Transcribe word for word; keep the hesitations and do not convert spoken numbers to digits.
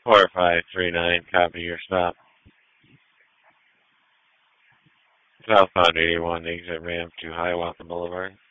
four five three nine, copy your stop. Southbound eighty-one, exit ramp to Hiawatha Boulevard.